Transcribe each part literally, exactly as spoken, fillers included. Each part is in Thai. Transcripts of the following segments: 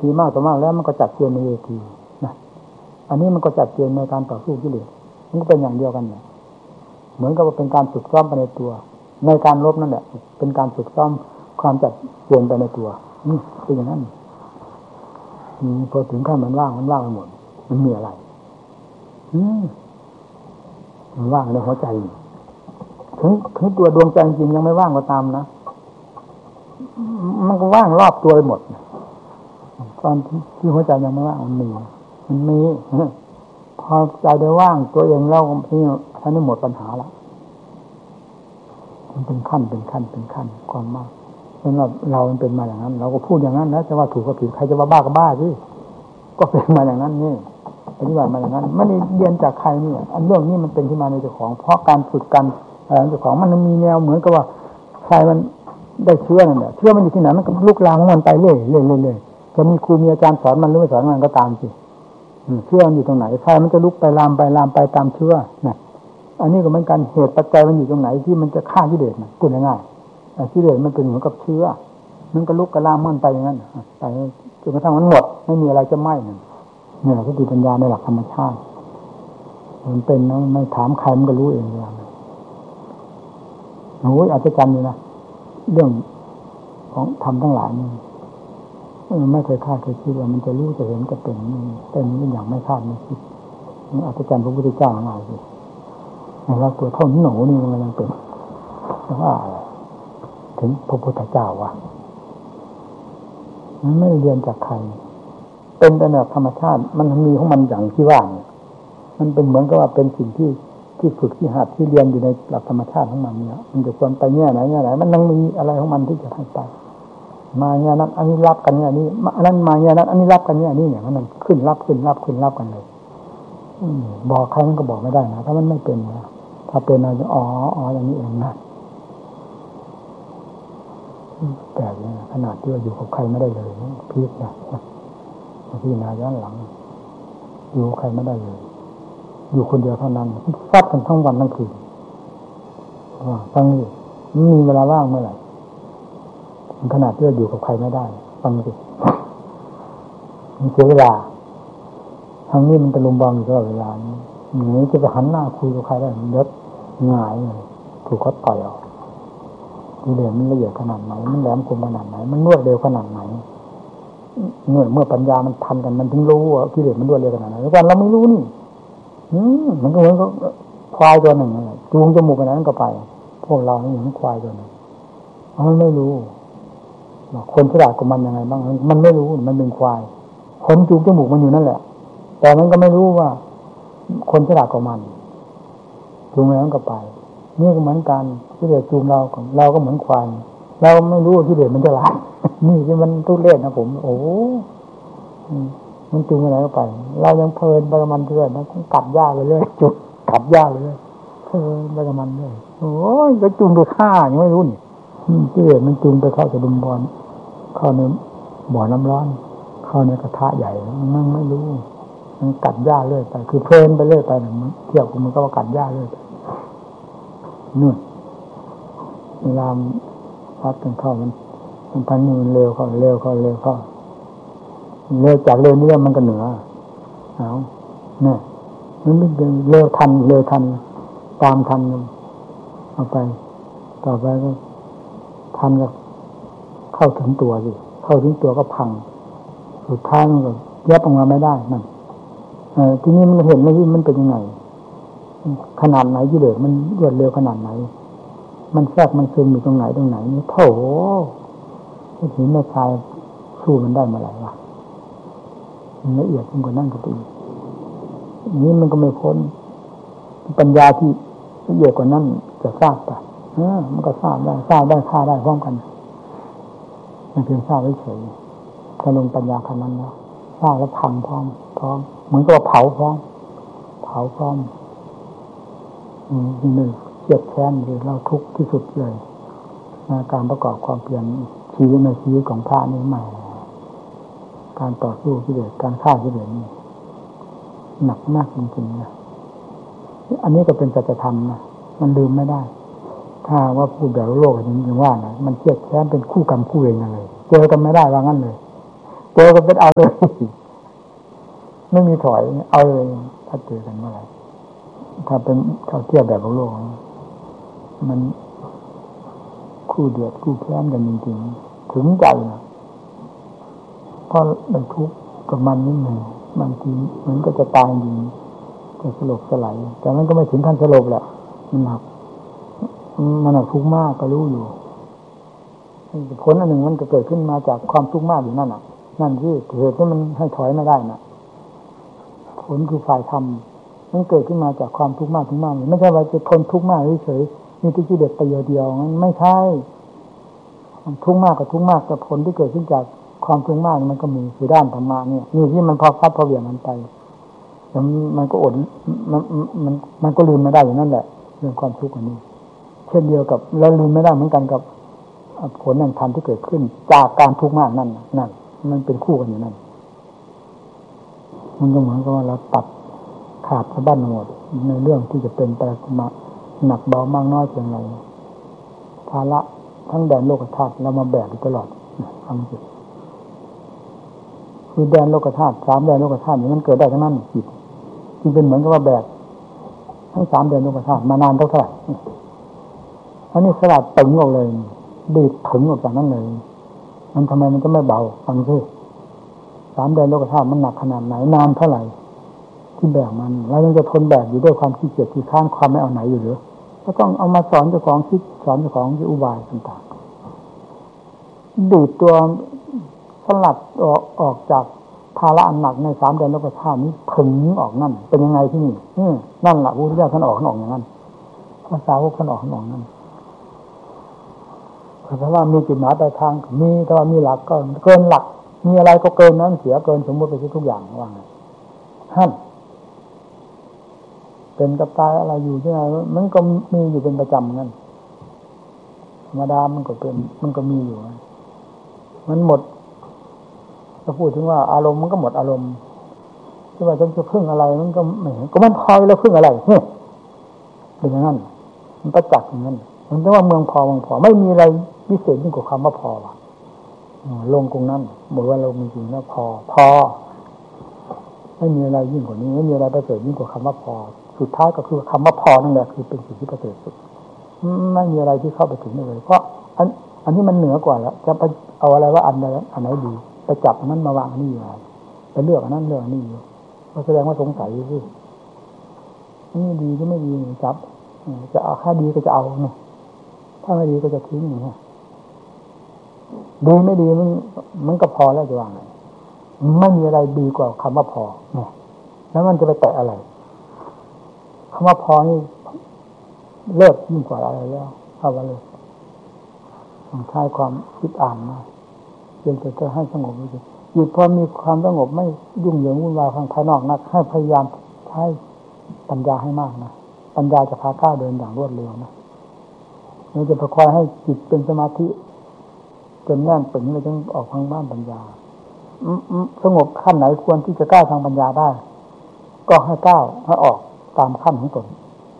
ทีมากต่อมากแล้วมันก็จัดเกณฑ์ในเวทีนะอันนี้มันก็จัดเกณฑ์ในการต่อสู้กิเลสมันก็เป็นอย่างเดียวกันเนี่ยเหมือนกับว่าเป็นการฝึกซ้อมไปในตัวในการรบนั่นแหละเป็นการฝึกซ้อมความจัดเกณฑ์ไปในตัวนี่เป็นอย่างนั้นพอถึงขั้นมันว่างมันว่างไปหมดมันมีอะไรอืมมันว่างในหัวใจถึงถึงตัวดวงใจจริงยังไม่ว่างก็ตามนะมันก็ว่างรอบตัวไปหมดตอนที่หัวใจยังไม่ว่างมันมีมันมีพอใจได้ว่างตัวเองแล้วที่ท่านนี้หมดปัญหาละมันเป็นขั้นเป็นขั้นเป็นขั้นความมากสำหรับเรามันเป็นมาอย่างนั้นเราก็พูดอย่างนั้นนะจะว่าถูกก็ผิดใครจะว่าบ้าก็บ้าสิก็เป็นมาอย่างนั้นนี่ปฏิบัติมาอย่างนั้นไม่ได้เรียนจากใครนี่อันเรื่องนี้มันเป็นที่มาในเจ้าของเพราะการฝึกกันอะไรเจ้าของมันมีแนวเหมือนกับว่าใครมันได้เชื่อนั่นแหละเชื่อมันอยู่ที่ไหนมันก็ลุกลามของมันไปเรื่อยเรื่อยเรื่อยจะมีครูมีอาจารย์สอนมันหรือไม่สอนมันก็ตามสิเชื่อมันอยู่ตรงไหนใครมันจะลุกไปลามไปลามไปตามเชื่อนะอันนี้ก็เหมือนกันเหตุปัจจัยมันอยู่ตรงไหนที่มันจะฆ่ากิเลสนะพูดง่ายๆกิเลสมันเป็นเหมือนกับเชื้อมันก็ลุกกระลามมันไปอย่างนั้นไปจนกระทั่งมันหมดไม่มีอะไรจะไหม้นั่นเนี่ยสติปัญญาในหลักธรรมชาติมันเป็นนะไม่ถามใครมันก็รู้เองอย่างนั้นโอ้ยอัศจรรย์เลยนะเรื่องของธรรมทั้งหลายนี่ไม่เคยคาดเคยคิดว่ามันจะรู้จะเห็นจะเป็นเป็นอย่างไม่คาดไม่คิดอัศจรรย์พระพุทธเจ้าของเราสิเราตัวเท่าหนูนี่มันยังเป็นแต่ว่าถึงพระพุทธเจ้าวะมันไม่เรียนจากใครเป็นแต่แบบธรรมชาติมันมีของมันอย่างที่ว่าเนี่ยมันเป็นเหมือนกับว่าเป็นสิ่งที่ที่ฝึกที่หัดที่เรียนอยู่ในหลักธรรมชาติของมันเนี่ยมันจะควรไปแง่ไหนแง่ไหนมันยังมีอะไรของมันที่จะให้ไปมาแง่นั้นอันนี้รับกันแง่นี้อันนั้นมาแง่นั้นอันนี้รับกันแง่นี้เนี่ยมันขึ้นรับขึ้นรับขึ้นรับกันเลยบอกใครมันก็บอกไม่ได้นะถ้ามันไม่เป็นนะถ้าเป็นนะอ๋ออ๋ออย่างนี้เองนะแต่เนี่ยขนาดที่ว่าอยู่กับใครไม่ได้เลยพีคนะพี่นาย้อนหลังอยู่ใครไม่ได้เลยอยู่คนเดียวเท่านั้นฟัดกันทั้งวันทั้งคืนว่าฟังนี่มีเวลาว่างเมื่อไหร่ขนาดที่ว่าอยู่กับใครไม่ได้ฟังสิมีเสียเวลาทางนี้มันตะลุมบอลอยู่ตลอดเวลานี้อย่างนี้จะไปหันหน้าคุยกับใครได้มันเด็ดง่ายเลยถูกเขาต่อยออกดีเลยมันละเอียดขนาดไหนมันแหลมคมขนาดไหนมันรวดเร็วขนาดไหนเมื่อเมื่อปัญญามันทันกันมันถึงรู้ว่ากิเลสมันรวดเร็วขนาดไหนวันเราไม่รู้นี่อืมมันก็เหมือนกับควายตัวหนึ่งจูงจมูกไปนั้นก็ไปพวกเรานี่เหมือนควายตัวหนึ่งมันไม่รู้คนฉลาดกว่ามันยังไงบ้างมันไม่รู้มันเป็นควายคนจูงจมูกมันอยู่นั่นแหละแต่มันก็ไม่รู้ว่าคนฉลาดกว่ามันจูงไปนั้นก็ไปนี่ก็เหมือนกันกิเลสจูงเราเราก็เหมือนควายเราไม่รู้ว่ากิเลสมันฉลาดนี่ที่มันทุเรศนะผมโอ้มันจูงไปไหนก็ไปเรายังเพลินไปกับมันเรื่อยนะกัดหญ้าไปเรื่อยจุดกัดหญ้าไปเรื่อยเพลินไปกับมันเรื่อยโอ้ยก็จูงไปฆ่ายังไม่รู้นี่กิเลสมันจูงไปเข้าจะดุมบอลเข้าในบ่อน้ำร้อนเข้าในกระทะใหญ่มันไม่รู้มันกัดหญ้าเรื่อยไปคือเพลินไปเรื่อยไปมันเที่ยวมันก็ว่ากัดหญ้าเรื่อยไปนู่นเวลาพัดกันเข้ามันมันพันนี่มันเร็วเข้าเร็วเข้าเร็วเข้าเร็วจากเร็วนี้มันก็เหนือเอาเนี่ยมันไม่เร็วทันเร็วทันตามทันเอาไปต่อไปก็ทันก็เข้าถึงตัวสิเข้าถึงตัวก็พังสุดท้ายมันก็แยกออกมาไม่ได้นั่นเออทีนี้มันเห็นไหมที่มันเป็นยังไงขนาดไหนกิเลสมันรวดเร็วขนาดไหนมันแทรกมันซึมอยู่ตรงไหนตรงไหนนี่โถหินในทรายสู้มันได้เมื่อไหร่วะมันละเอียดยิ่งกว่านั้นก็ตีนี้มันก็ไม่พ้นปัญญาที่ละเอียดกว่านั้นจะทราบไปเออมันก็ทราบได้ทราบได้ฆ่าได้พร้อมกันมันเพียงทราบเฉยๆถ้าลงปัญญาขนาดนั้นแล้วทราบแล้วพังพร้อมพร้อมเหมือนกับเผาพร้อมเผาพร้อมอืมนี่เจ็บแค้นเลยเราทุกข์ที่สุดเลยการประกอบความเพียรชีวิตในชีวิตของพระนี่ใหม่การต่อสู้กิเลสการฆ่ากิเลสนี่หนักมากจริงๆนะอันนี้ก็เป็นสัจธรรมนะมันลืมไม่ได้ถ้าว่าพูดแบบโลกอย่างนี้ว่านะมันเจ็บแค้นเป็นคู่กรรมคู่เวรกันเลยเจอกันไม่ได้ว่างั้นเลยเจอกันเป็นเอาเลยไม่มีถอยเอาเลยถ้าเจอกันเมื่อไหร่ถ้าเป็นเขาเทียบแบบโลกมันคู่เดือดคู่แค้นกันจริงๆถึงใจนะเพราะมันทุกข์กับมันนิดหนึ่งบางทีมันก็จะตายจริงจะสลบสลายแต่มันก็ไม่ถึงขั้นสลบแหละมันหนักมันหนักทุกข์มากก็รู้อยู่ผลอันหนึ่งมันจะเกิดขึ้นมาจากความทุกข์มากอยู่นั่นน่ะนั่นที่เหตุที่มันให้ถอยไม่ได้น่ะผลคือฝ่ายธรรมมันเกิดขึ้นมาจากความทุกข์มากทุกข์มากไม่ใช่ว่าจะทนทุกข์มากเฉยๆมีที่กิเลสประโยชน์เดียวงั้นไม่ใช่ทุกข์มากกับทุกข์มากแต่ผลที่เกิดขึ้นจากความทุกข์มากมันก็มีคือด้านธรรมะเนี่ยนี่ที่มันพอฟัดพอเหวี่ยงมันไปแล้วมันก็อดมันมันมันก็ลืมไม่ได้อย่างนั้นแหละเรื่องความทุกข์อันนี้เช่นเดียวกับแล้วลืมไม่ได้เหมือนกันกับผลแห่งธรรมที่เกิดขึ้นจากการทุกข์มากนั่นนั่นมันเป็นคู่กันอยู่นั่นมันก็เหมือนกับว่าเราตัดขาดสะบั้นหมดในเรื่องที่จะเป็นไปมาหนักเบามากน้อยเพียงไรภาระทั้งแดนโลกธาตุเรามาแบกอยู่ตลอดทำจิตคือแดนโลกธาตุสามแดนโลกธาตุนี้มันเกิดได้ทั้งนั้นจิตจึงเป็นเหมือนกับว่าแบกทั้งสามแดนโลกธาตุมานานเท่าไหร่อันนี้สลัดตึงออกเลยดีดถึงออกจากนั้นเลยมันทำไมมันจะไม่เบาฟังซิสามแดนโลกธาตุมันหนักขนาดไหนนานเท่าไหร่ที่แบกมันแล้วยังจะทนแบกอยู่ด้วยความขี้เกียจขี้ข้านความไม่เอาไหนอยู่หรือก็ต้องเอามาสอนเจ้าของคิดสอนเจ้าของที่อุบายต่างๆดีดตัวสลัดออกออกจากภาระอันหนักในสามแดนโลกธาตุนี้ถึงออกนั่นเป็นยังไงที่นี่นี่นั่นแหละพระพุทธเจ้าท่านออกท่านออกอย่างนั้นภาษาวกท่านออกท่านออกนั่นแต่ว่ามีจุดหมายปลายทางมีแต่ว่ามีหลักก็เกินหลักมีอะไรก็เกินนั้นเสียเกินสมมติไปทุกอย่างว่าไงท่านเป็นกับตายอะไรอยู่ที่ไหนมันก็มีอยู่เป็นประจำนั่นธรรมดามันก็เป็นมันก็มีอยู่มันหมดจะพูดถึงว่าอารมณ์มันก็หมดอารมณ์ที่ว่าจะพึ่งอะไรมันก็ไม่เห็นก็มันพอแล้วพึ่งอะไรเนี่ยเป็นอย่างนั้นมันประจักษ์อย่างนั้นมันเรียกว่าเมืองพอเมืองพอไม่มีอะไรพิเศษยิ่งกว่าคำว่าพอว่ะลงตรงนั้นหมดว่าเรามีจริงแล้วพอพอไม่มีอะไรยิ่งกว่านี้ไม่มีอะไรประเสริฐยิ่งกว่าคำว่าพอสุดท้ายก็คือคำว่าพอนั่นแหละคือเป็นสิ่งที่ประเสริฐสุดไม่มีอะไรที่เข้าไปถึงได้เลยเพราะอันอันนี้มันเหนือกว่าแล้วจะไปเอาอะไรว่าอันใดอันไหนดีไปจับอันนั้นมาวางอันนี้อยู่ไปเลือกอันนั้นเลือกอันนี้อยู่ก็แสดงว่าสงสัยสิอันนี้ดีก็ไม่ดีจับจะเอาค่าดีก็จะเอาเนี่ยถ้าไม่ดีก็จะทิ้งอย่างนี้ดีไม่ดีมันมันก็พอแล้วจะว่าไงไม่มีอะไรดีกว่าคำว่าพอเนี่ยแล้วมันจะไปแตะอะไรคำว่าพอนี่เลิกยิ่งกว่าอะไรแล้วเอาไว้เลยต้องใช้ความคิดอ่านมาเพียงแต่จะให้สงบจิตจิตพอมีความสงบไม่ยุ่งเหยิงวุ่นวายทางภายนอกนักให้พยายามใช้ปัญญาให้มากนะปัญญาจะพาก้าวเดินอย่างรวดเร็วนะเราจะประคอยให้จิตเป็นสมาธิจนแน่นปึงเลยจึงออกทางบ้านปัญญาสงบขั้นไหนควรที่จะก้าวทางปัญญาได้ก็ให้ก้าวให้ออกตามขั้นของตน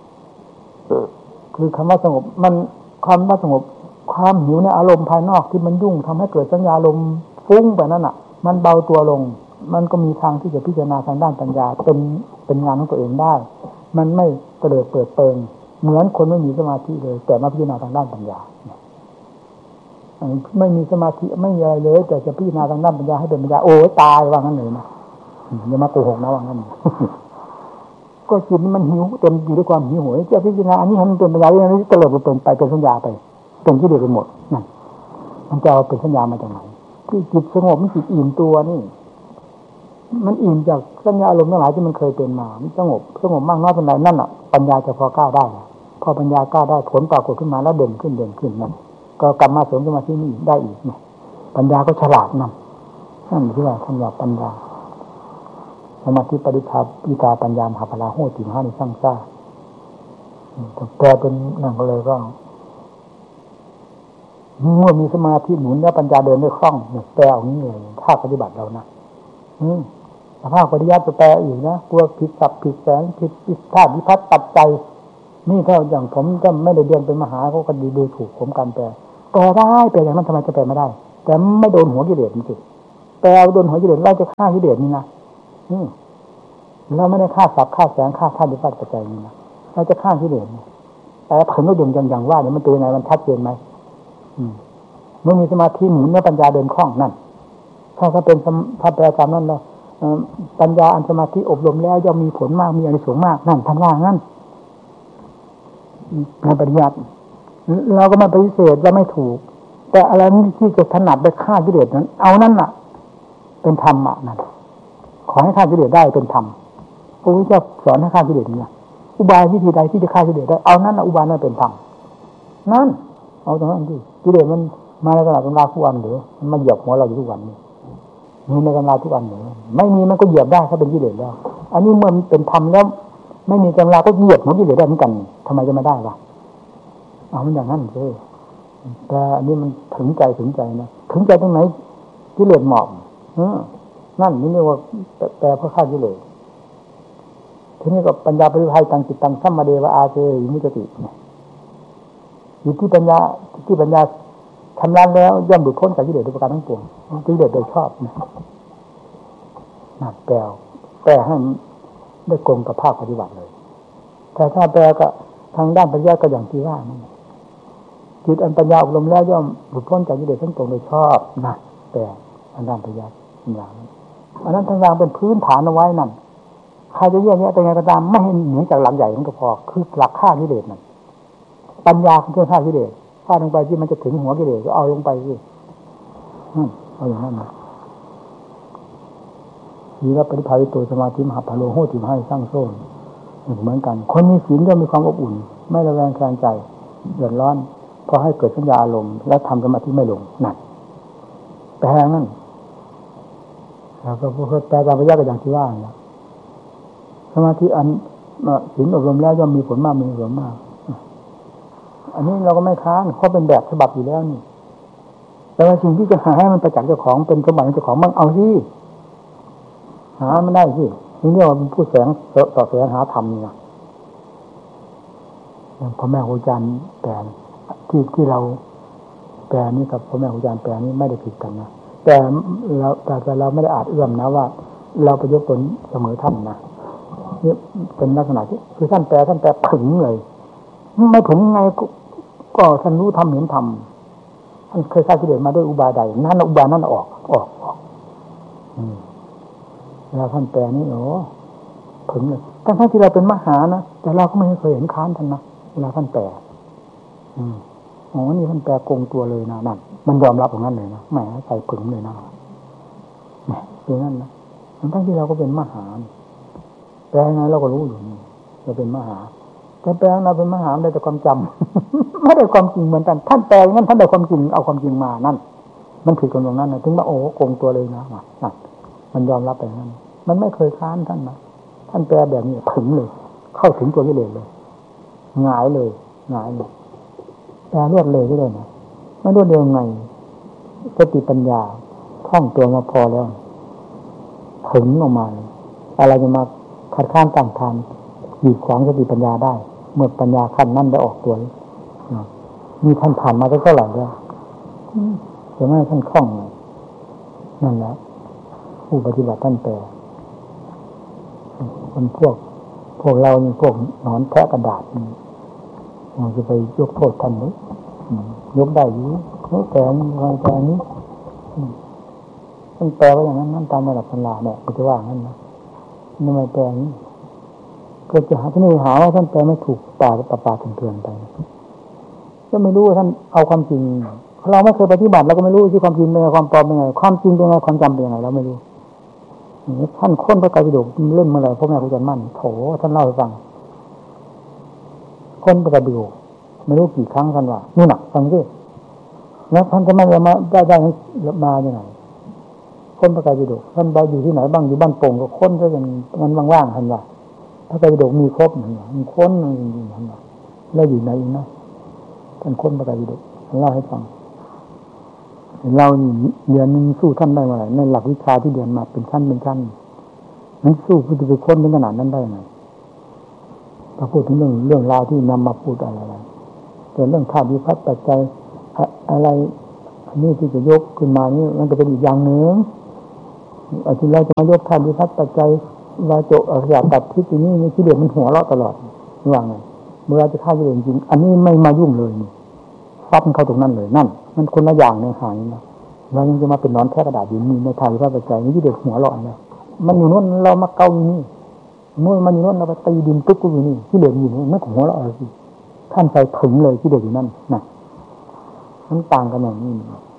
คือคำว่าสงบมันความว่าสงบความหิวในอารมณ์ภายนอกที่มันยุ่งทำให้เกิดสัญญาลมฟุ้งไปนั่นน่ะมันเบาตัวลงมันก็มีทางที่จะพิจารณาทางด้านปัญญาเป็นเป็นงานของตัวเองได้มันไม่เตลิดเปิดเปิงเหมือนคนไม่มีสมาธิเลยแต่มาพิจารณาทางด้านปัญญาไม่มีสมาธิไม่มีอะไรเลยแต่จะพิจารณาทางด้านปัญญาให้เป็นปัญญาโอ้ยตายว่างั้นเลยนะอย่ามาโกหกนะว่างั้นก็จิตมันหิวเต็มอยู่ด้วยความหิวโหยจะพิจารณาอันนี้ให้มันเป็นปัญญาอย่างนี้เตลิดเปิดเปิงไปเป็นสัญญาไปเป็นที่เดียวกันหมดนั่นมันจะเอาเป็นสัญญามาจากไหนที่จิตสงบมันจิตอิ่มตัวนี่มันอิ่มจากสัญญาอารมณ์ทั้งหลายที่มันเคยเป็นมามันสงบสงบมากน้อยเป็นไรนั่นอ่ะปัญญาจะพอก้าวได้พอปัญญาก้าวได้ผลปรากฏขึ้นมาแล้วเด่นขึ้นเด่นขึ้นนั่นก็กลับมาเสริมสมาธินี่ได้อีกเนี่ยปัญญาก็ฉลาดนั่นนั่นที่ว่าท่านว่าปัญญาสมาธิปริภาปิตาปัญญามหาภลาโหติมหานิสังสาแปลเป็นนั่นก็เลยก็เมื่อมีสมาธิหมุนแล้วปัญญาเดินได้คล่องเนี่ยแปลเอานี้เลยถ้าปฏิบัติเรานะอืมสภาพปริยัติจะแปลอีกนะกลัวผิดศัพท์ผิดแสงผิดผิดธาตุวิพัฒน์ปัจจัยนี่ถ้าอย่างผมก็ไม่ได้เรียนเป็นมหาเขาก็ดีดูถูกผมกันแปลแปลได้แปลอย่างนั้นทำไมจะแปลไม่ได้แต่ไม่โดนหัวกิเลสจริงๆแปแปลเอาโดนหัวกิเลสเราจะฆ่ากิเลสนี่นะเราไม่ได้ฆ่าสับฆ่าแสงฆ่าธาตุดิบธาตุปัจจัยนี่นะเราจะฆ่ากิเลสแต่ผลก็ย่งอย่างว่าเนี่ยมันเป็นยังไงมันชัดเจนไหมเมื่อมีสมาธิหมุนเมื่อปัญญาเดินคล่องนั่นถ้าถ้าเป็นถ้าแปลตามนั้นแล้วปัญญาอันสมาธิอบรมแล้วย่อมมีผลมากมีอานิสงส์มากนั่นท่านว่างั้นในปริยัติเราก็ไม่ปฏิเสธว่าไม่ถูกแต่อะไรที่จะถนัดไปฆ่ากิเลสนั้นเอานั่นน่ะเป็นธรรมอ่ะนั่นขอให้ฆ่ากิเลสได้เป็นธรรมพระพุทธเจ้าสอนให้ฆ่ากิเลสนี่อุบายวิธีใดที่จะฆ่ากิเลสได้เอานั่นน่ะอุบายนั้นเป็นธรรมนั่นเอาตรงนั้นดิกิเลสมันมาในขณะตำราทุกวันหรือมันมาเหยียบหัวเราอยู่ทุกวันนี้มีในตำราทุกวันหรือไม่มีมันก็เหยียบได้ถ้าเป็นกิเลสแล้วอันนี้เมื่อมันเป็นธรรมแล้วไม่มีตำราก็เหยียบหัวกิเลสได้เหมือนกันทำไมจะไม่ได้ล่ะเอามันอย่างนั้นสิแต่อันนี้มันถึงใจถึงใจนะถึงใจตรงไหนกิเลสหมอบนั่นนี่เรียกว่าแปลเพื่อฆ่ากิเลสทีนี้ก็ปัญญาปริภัยตังจิตตังสัมมาเดวะอาเจยิมุจติอยู่ที่ปัญญาที่ปัญญาชำระแล้วย่อมหลุดพ้นจากกิเลสโดยประการทั้งปวงกิเลสโดยชอบนะนั่นแปลแปลให้ได้กลมกับภาคปฏิบัติเลยแต่ถ้าแปลก็ทางด้านปัญญาก็อย่างที่ว่านั่นจิตอันปัญญาอบรมแล้วย่อมหลุดพ้นจากกิเลสทั้งปวงโดยชอบนะแปลทางด้านปัญญาอย่างนั้นอันนั้นทางด้านเป็นพื้นฐานเอาไว้นั่นใครจะแยกแยะเป็นไงก็ตามไม่ให้หนีจากหลักใหญ่มันก็พอคือหลักฆ่ากิเลสนั่นปัญญาคือเครื่องฆ่ากิเลสฆ่าลงไปที่มันจะถึงหัวกิเลสก็เอาลงไปสิเอาอย่างนั้นนะมีรับปฏิภาวิโตสมาธิมหาพาโลโหติมให้สร้างโซ่เหมือนกันคนมีศีลย่อมมีความอบอุ่นไม่ระแวงแคลงใจเดือดร้อนพอให้เกิดสัญญาอารมณ์แล้วทำสมาธิไม่ลงนั่นแปลงนั่นแล้วก็พูดแปลตามพระยาก็อย่างที่ว่านะสมาธิอันศีลอบรมแล้วย่อมมีผลมากมีผลมากอันนี้เราก็ไม่ค้านเพราะเป็นแบบฉบับอยู่แล้วนี่แต่ว่าสิ่งที่จะหาให้มันประจักษ์เจ้าของเป็นสมบัติเจ้าของมันเอาสิหาไม่ได้สินี่เรียกว่าเป็นผู้แสงต่อแสงหาธรรมนี่นะพ่อแม่ครูอาจารย์แปลที่ที่เราแปลนี่กับพ่อแม่ครูอาจารย์แปลนี่ไม่ได้ผิดกันนะแต่เราแต่เราไม่ได้อาจเอื้อมนะว่าเราไปยกตนเสมอท่านนะนี่เป็นลักษณะที่คือท่านแปลท่านแปลถึงเลยไม่ถึงไงก็ท่านรู้ทำเห็นทำท่านเคยสร้างกิเลสมาด้วยอุบายใดนั่นอุบายนั่นออกออกออกแล้วท่านแปลนี่โอ้ถึงเลยทั้งที่เราเป็นมหานะแต่เราก็ไม่เคยเห็นค้านท่านนะเวลาท่านแปลอืมอ๋อนี่ท่านแปลโกงตัวเลยนะนั่นมันยอมรับอย่างนั้นเลยนะแหมใส่ผึ่งเลยนะแหมเป็นงั้นนะทั้งที่เราก็เป็นมหาแปลยังไงเราก็รู้อยู่นี่เราเป็นมหาแต่แปลเราเป็นมหาได้แต่ความจำไม่ได้ความจริงเหมือนกันท่านแปลงั้นท่านได้ความจริงเอาความจริงมานั่นมันผิดกันตรงนั้นนะถึงว่าโอ้โกงตัวเลยนะนั่นมันยอมรับไปงั้นมันไม่เคยค้านท่านนะท่านแปลแบบนี้ถึงเลยเข้าถึงตัวกิเลสเลยหงายเลยหงายเลยแปลรวดเลยก็เลยนะไม่รวดเร็วไงสติปัญญาท่องตัวมาพอแล้วถึงออกมาอะไรจะมาขัดข้านต่างทานหยุดขวางสติปัญญาได้เมื่อปัญญาขั้นนั่นได้ออกตัวมีท่านผ่านมาเท่าไหร่แล้วจะไม่ให้ท่านคล่องเลยนั่นแหละผู้ปฏิบัติท่านแปลคนพวกพวกเรานี่พวกหนอนแทะกระดาษมันจะไปยกโทษท่านนี้ยกได้อยู่นี่แต่นี่แต่นี้ท่านแปลว่าอย่างนั้นนั่นตามระดับปัญญาเนี่ยก็จะว่างั้นนะนี่ไม่แปลนี้ก็จะหาที่นี่หาว่าท่านแปลไม่ถูกป่าป่าป่าเถื่อนไปก็ไม่รู้ว่าท่านเอาความจริงเราไม่เคยปฏิบัติเราก็ไม่รู้ที่ความจริงเป็นไงความปลอมเป็นไงความจริงเป็นไงความจำเป็นไงเราไม่รู้ท่านค้นพระไตรปิฎกเล่นเมื่อไหร่พ่อแม่ครูอาจารย์มั่นโถท่านเล่าให้ฟังค้นพระไตรปิฎกไม่รู้กี่ครั้งท่านว่านี่หนักฟังสิแล้วท่านจะไม่มาได้ได้มาอย่างไรค้นพระไตรปิฎกท่านไปอยู่ที่ไหนบ้างอยู่บ้านโป่งก็ค้นซะอย่างนั้นว่างๆท่านว่าพระไตรปิฎกมีครบเหมือนกันมีค้นจริงๆท่านว่าแล้วอยู่ไหนอีกนะท่านค้นพระไตรปิฎกท่านเล่าให้ฟังเราเรียนนึงสู้ท่านได้เมื่อไหร่ในหลักวิชาที่เรียนมาเป็นชั้นเป็นชั้นนั้นสู้คือจะไปค้นเป็นขนาดนั้นได้ไงถ้าพูดถึงเรื่องเรื่องราวที่นำมาพูดอะไรแต่เรื่องธาตุวิภัตปัจจัยอะไรอันนี้ที่จะยกขึ้นมานี่มันก็เป็นอีกอย่างหนึ่งอาทิตย์เราจะมายกท่านวิพัฒน์ปัจจัยวาโจอริยตัดทิศนี้นี่กิเลสมันหัวเราะตลอดว่าไงเมื่อจะฆ่ากิเลสจริงอันนี้ไม่มายุ่งเลยนี่ฟัดเข้าตรงนั้นเลยนั่นมันคนละอย่างในหางนะเรายังจะมาเป็นนอนแค่กระดาษอยู่นี่ในทางวิพัฒน์ปัจจัยนี่กิเลสหัวเราะนะมันอยู่โน่นเรามาเกาอยู่นี่นู่นมันอยู่โน่นเราไปตีดินตุ๊กอยู่นี่กิเลสอยู่นี่ไม่ของหัวเราะอะไรสิท่านใจถึงเลยกิเลสอยู่นั่นนะมันต่างกันอย่างนี้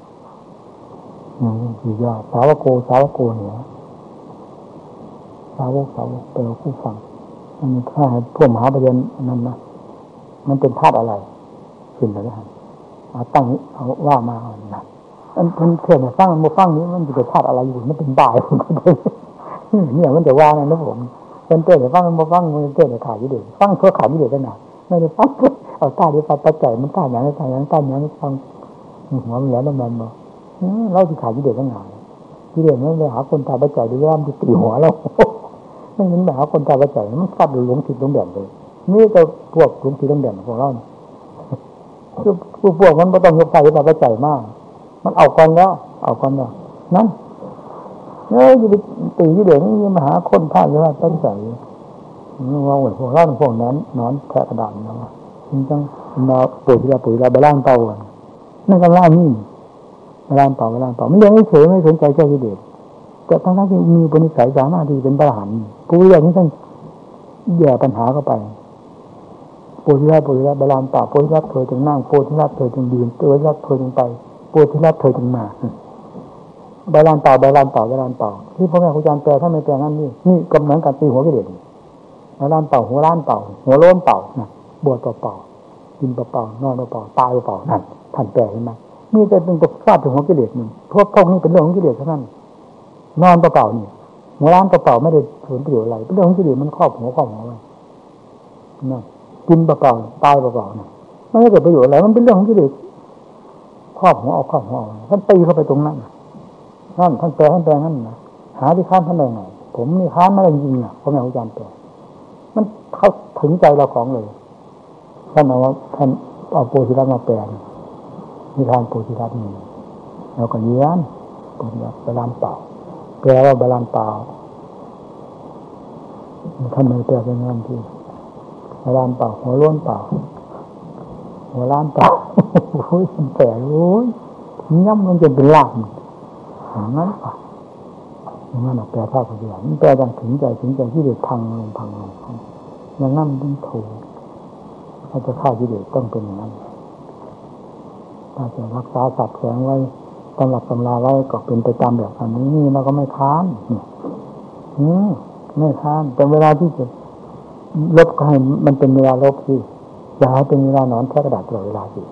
นี่คือยอดสาวโกสาวโกเนี่ยสาวกสาวกเปลวผู้ฟังมันมีค่าให้พวกมหาปริญญานั้นนะมันเป็นธาตุอะไรขึ้นเลยนะเอาตั้งเอาว่ามาเอาหนักอันมันเทียบกับฟังมาฟังนี้มันจะเป็นธาตุอะไรอยู่มันเป็นบ่ายเนี่ยมันจะว่าไงนะผมเป็นเตะแต่ฟังมาฟังมันเตะแต่ขายยี่เด็กฟังเพื่อขายยี่เด็กกันหนาไม่ได้ฟังเอาตาดีปัจจัยมันตาอย่างนี้ตาอย่างนี้ตาอย่างนี้ฟังหัวมันแล้วมันมันเราที่ขายยี่เด็กกันหนายี่เด็กมันไปหาคนตาปัจจัยดูว่ามันจะตีหัวเราไม่เห็นแบบคนตาปัจจัยมันฟัดหลงผิดหลงแดงเลยนี่จะพวกหลงผิดหลงแดงของเราคือผู้พวกมันไม่ต้องยกใจตาปัจจัยมากมันเอาก่อนแล้วเอาก่อนแล้วนั่นเฮ้ยจะไปตียี่เด็กนี่มาหาคนท่าเยอะตั้งใจว่าโอ้ยพวกเราพวกนั้นนอนแทะกระดานนะจริงจังมาปุ๋ยที่เราปุ๋ยเราไปล้างเตาอ่ะนั่นก็ล้างนี่ไปล้างเตาไปล้างเตาไม่เลี้ยงไม่เฉยไม่สนใจเจ้ายี่เด็กแต่ทั้งทั้งที่มีปณิสัยสามารถที่เป็นพระอรหันต์ผู้เรียนนี่ท่านแย่ปัญหาเข้าไปโพธิราชโพธิราชบาลานป่าโพธิราชเธอจึงนั่งโพธิราชเธอจึงยืนโพธิราชเธอจึงไปโพธิราชเธอจึงมาบาลานป่าบาลานป่าบาลานป่าที่พ่อแม่ครูอาจารย์แปลท่านไม่แปลงั้นนี่นี่ก็เหมือนการตีหัวกิเลสบาลานป่าหัวล้านเป่าหัวโล้นเป่านะบวชเป่ากินเป่านอนเป่าตายเป่านั่นท่านแปลเห็นไหมนี่จะเป็นตัวฟาดถึงหัวกิเลสนี่พวกพวกนี้เป็นเรื่องของกิเลสเท่านั้นนอนเปล่าๆนี่หัวล้านเปล่าๆไม่ได้ผลประโยชน์อะไรเป็นเรื่องของกิเลสมันครอบหัวครอบหัวไว้นั่นกินเปล่าๆตายเปล่าๆนี่ไม่ได้เกิดประโยชน์อะไรมันเป็นเรื่องของกิเลสครอบหัวเอาครอบหัวท่านตีเข้าไปตรงนั้นนั่นท่านแปลท่านแปลนั่นนะหาที่ค้านท่านได้ไงผมนี่ค้านไม่ได้จริงๆอ่ะเพราะแม่อาจารย์แปลมันเข้าถึงใจเราของเลยท่านเอาว่าท่านเอาโพธิรัตน์มาแปลนิทานโพธิรัตน์นี่แล้วก็เยือนโพธิรัตน์บาลานเปล่าแปลว่าบาลานเปล่าท่านไม่แปลเป็นงานที่บาลานเปล่าหัวล้วนเปล่าหัวล้านเปล่าโอ้ยแปลโอ้ยย่ำมันจะเป็นลาบอย่างนั้นป่ะอย่างนั้นแปลภาพปฏิบัติแปลอย่างถึงใจถึงใจที่เดือดพังลงพังลงอย่างนั้นต้องถูกถ้าจะฆ่าที่เดือดต้องเป็นอย่างนั้นถ้าจะรักษาสัตว์แสงไว้ตำหลักตำราไว้ก็เป็นไปตามแบบอันนี้นี่เราก็ไม่ค้านอืมไม่ค้านแต่เวลาที่จะลบก็ให้มันเป็นเวลาลบสิอย่าให้เป็นเวลานอนแค่กระดาษตลอดเวลาสิ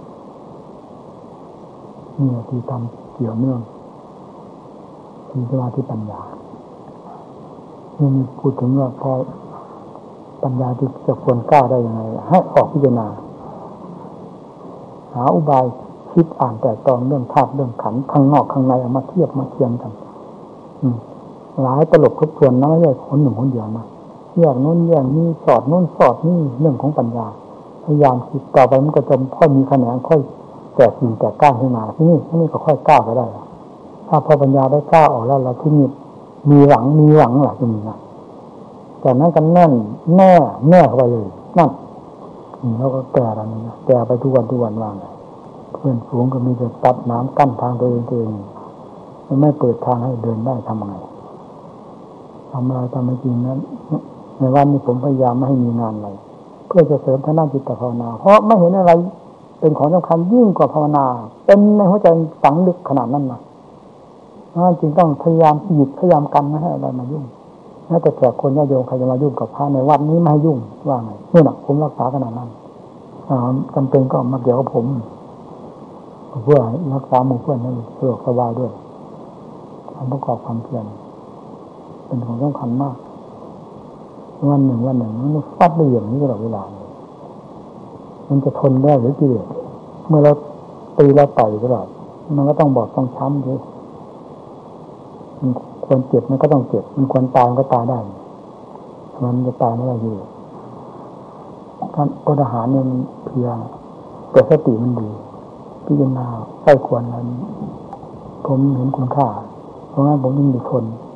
นี่ที่ทำเกี่ยวเนื่องที่สมาธิปัญญานี่มีพูดถึงว่าพอปัญญาที่จะควรก้าวได้ยังไงให้ออกพิจารณาหาอุบายคิดอ่านแต่ตองเรื่องธาตุเรื่องขันธ์ข้างนอกข้างในเอามาเทียบมาเทียงกันหลายตลบทบทวนนะไม่ใช่คนหนึ่งคนเดียวนะแยกโน้นแยกนี่สอดโน้นสอดนี่เรื่องของปัญญาพยายามคิดต่อไปมันก็จะค่อยมีแขนงค่อยแตกกิ่งแตกก้านขึ้นมาที่นี่ที่นี่ก็ค่อยก้าวไปได้ถ้าพอปัญญาได้ก้าวออกแล้วเราที่นี่มีหวังมีหวังหลักจะมีนะแต่นั้นกันแน่นแน่แน่เข้าไปเลยนั่นแล้วก็แก่แล้วนะแก่ไปทุกวันทุกวันว่างเพื่อนฝูงก็มีแต่ตัดน้ำกั้นทางตัวเองตัวเองไม่เปิดทางให้เดินได้ทำไงทำอะไรทำไม่จริงนั้นในวันนี้ผมพยายามไม่ให้มีงานอะไรเพื่อจะเสริมทางด้านจิตภาวนาเพราะไม่เห็นอะไรเป็นของสำคัญยิ่งกว่าภาวนาเป็นในหัวใจฝังลึกขนาดนั้นนะจึงต้องพยายามหยุดพยายามกันไม่ให้อะไรมายุ่งแม้แต่แขกคนญาติโยมใครจะมายุ่งกับพระในวัดนี้ไม่ให้ยุ่งว่าไงนี่แหละผมรักษาขนาดนั้นจำเป็นก็มาเกี่ยวกับผมเพื่อรักษาหมู่เพื่อนให้สะดวกสบายด้วยทำประกอบความเพียรเป็นของสำคัญมากวันหนึ่งวันหนึ่งมันฟัดได้อย่างนี้ตลอดเวลามันจะทนได้หรือกิเลสเมื่อเราตีเราต่อยตลอดมันก็ต้องบอกต้องช้ำด้วยมันควรเจ็บมันก็ต้องเจ็บมันควรตายมันก็ตายได้มันจะตายไม่ได้อยู่ท่านอดอาหารเนี่ยเพียงแต่สติมันดีพิจารณาใส่ควรนั้นผมเห็นคุณค่าเพราะงั้นผมยิ่งดีทน